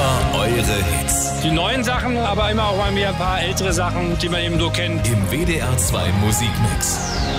Immer eure Hits. Die neuen Sachen, aber immer auch mal mehr ein paar ältere Sachen, die man eben so kennt. Im WDR 2 Musikmix.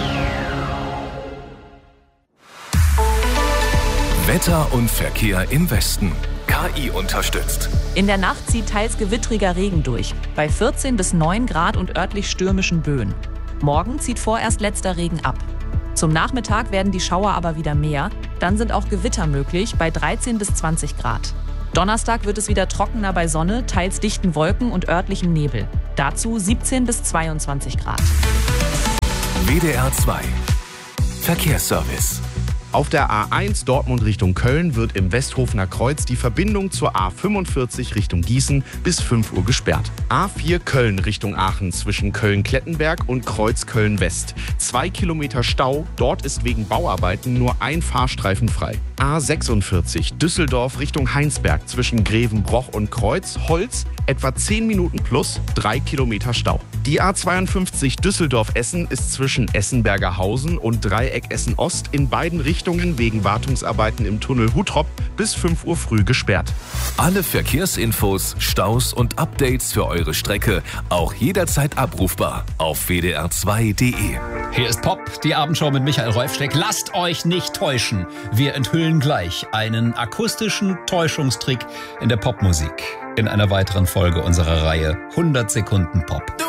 Wetter und Verkehr im Westen. KI unterstützt. In der Nacht zieht teils gewittriger Regen durch, bei 14 bis 9 Grad und örtlich stürmischen Böen. Morgen zieht vorerst letzter Regen ab. Zum Nachmittag werden die Schauer aber wieder mehr. Dann sind auch Gewitter möglich bei 13 bis 20 Grad. Donnerstag wird es wieder trockener bei Sonne, teils dichten Wolken und örtlichem Nebel. Dazu 17 bis 22 Grad. WDR 2 Verkehrsservice. Auf der A1 Dortmund Richtung Köln wird im Westhofener Kreuz die Verbindung zur A45 Richtung Gießen bis 5 Uhr gesperrt. A4 Köln Richtung Aachen zwischen Köln-Klettenberg und Kreuz Köln-West. 2 Kilometer Stau, dort ist wegen Bauarbeiten nur ein Fahrstreifen frei. A46 Düsseldorf Richtung Heinsberg zwischen Grevenbroich und Kreuz Holz, etwa 10 Minuten plus 3 Kilometer Stau. Die A52 Düsseldorf-Essen ist zwischen Essenbergerhausen und Dreieck Essen-Ost in beiden Richtungen wegen Wartungsarbeiten im Tunnel Huttrop bis 5 Uhr früh gesperrt. Alle Verkehrsinfos, Staus und Updates für eure Strecke auch jederzeit abrufbar auf wdr2.de. Hier ist Pop, die Abendshow mit Michael Reufsteck. Lasst euch nicht täuschen. Wir enthüllen gleich einen akustischen Täuschungstrick in der Popmusik in einer weiteren Folge unserer Reihe 100 Sekunden Pop.